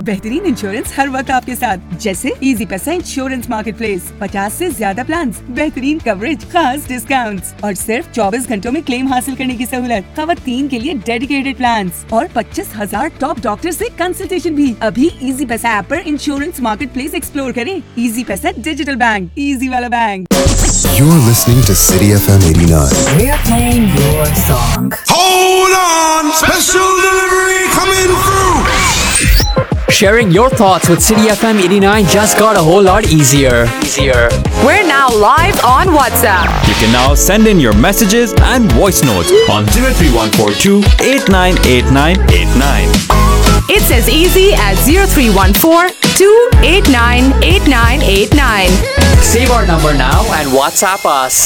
बेहतरीन इंश्योरेंस हर वक्त आपके साथ, जैसे इजी पैसा इंश्योरेंस मार्केट प्लेस, 50 से ज्यादा प्लान, बेहतरीन कवरेज, खास डिस्काउंट्स और सिर्फ 24 घंटों में क्लेम हासिल करने की सहूलत। खवातीन के लिए डेडिकेटेड प्लान और 25,000 टॉप डॉक्टर से कंसल्टेशन भी। अभी इजी पैसा ऐप पर इंश्योरेंस मार्केट प्लेस एक्सप्लोर करें। इजी पैसा डिजिटल बैंक, इजी वाला bank. You're listening to City FM 89. We're playing your song. Hold on! Special delivery coming through! Sharing your thoughts with City FM 89 just got a whole lot easier. We're now live on WhatsApp. You can now send in your messages and voice notes on 03142 898989. It's as easy as 0314 289 8989. Save our number now and WhatsApp us.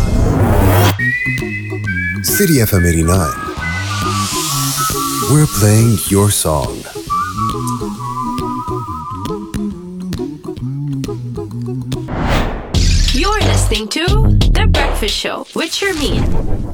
City FM 89. We're playing your song. You're listening to The Breakfast Show with Sharmeen.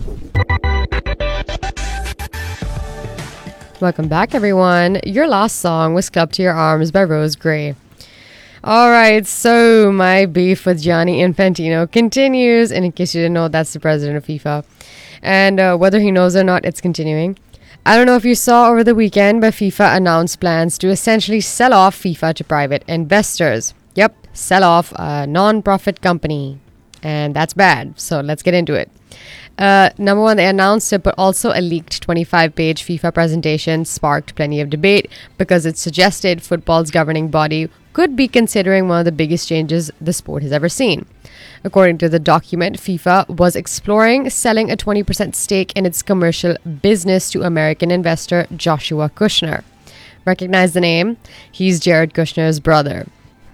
Welcome back, everyone. Your last song was Club to Your Arms by Rose Gray. All right, so my beef with Gianni Infantino continues. And in case you didn't know, that's the president of FIFA. And whether he knows or not, it's continuing. I don't know if you saw over the weekend, but FIFA announced plans to essentially sell off FIFA to private investors. Yep, sell off a non-profit company. And that's bad. So let's get into it. Number one, they announced it, but also a leaked 25-page FIFA presentation sparked plenty of debate because it suggested football's governing body could be considering one of the biggest changes the sport has ever seen. According to the document, FIFA was exploring selling a 20% stake in its commercial business to American investor Joshua Kushner. Recognize the name? He's Jared Kushner's brother.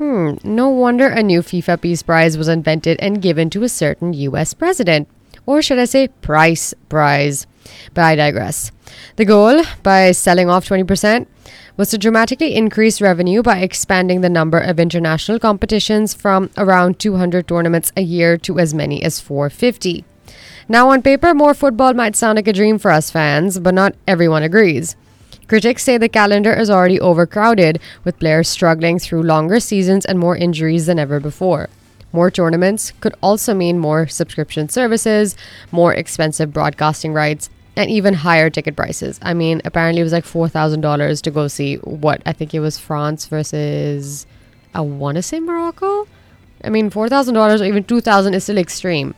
No wonder a new FIFA Peace Prize was invented and given to a certain US president. Or should I say Price Prize? But I digress. The goal, by selling off 20%, was to dramatically increase revenue by expanding the number of international competitions from around 200 tournaments a year to as many as 450. Now, on paper, more football might sound like a dream for us fans, but not everyone agrees. Critics say the calendar is already overcrowded, with players struggling through longer seasons and more injuries than ever before. More tournaments could also mean more subscription services, more expensive broadcasting rights, and even higher ticket prices. I mean, apparently it was like $4,000 to go see what I think it was France versus, I want to say Morocco? I mean, $4,000 or even $2,000 is still extreme.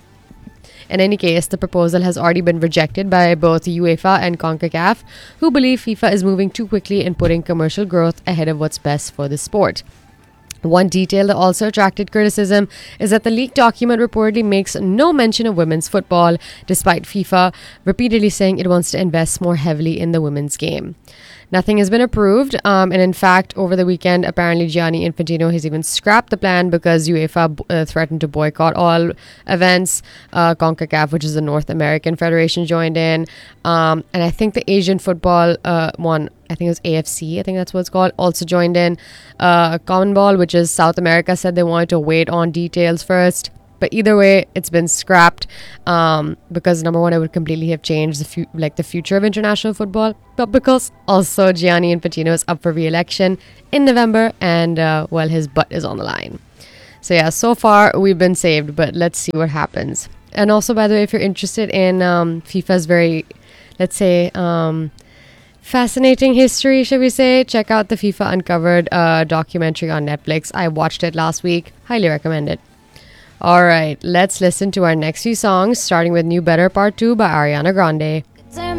In any case, the proposal has already been rejected by both UEFA and CONCACAF, who believe FIFA is moving too quickly and putting commercial growth ahead of what's best for the sport. One detail that also attracted criticism is that the leaked document reportedly makes no mention of women's football, despite FIFA repeatedly saying it wants to invest more heavily in the women's game. Nothing has been approved, and in fact, over the weekend, apparently Gianni Infantino has even scrapped the plan because UEFA threatened to boycott all events. CONCACAF, which is the North American Federation, joined in, and I think the Asian football one, I think it was AFC, I think that's what it's called, also joined in. CONMEBOL, which is South America, said they wanted to wait on details first. But either way, it's been scrapped because, number one, it would completely have changed the future of international football. But because also Gianni Infantino is up for re-election in November and, well, his butt is on the line. So, yeah, so far we've been saved, but let's see what happens. And also, by the way, if you're interested in FIFA's very, let's say, fascinating history, should we say, check out the FIFA Uncovered documentary on Netflix. I watched it last week. Highly recommend it. All right, let's listen to our next few songs, starting with New Better Part 2 by Ariana Grande.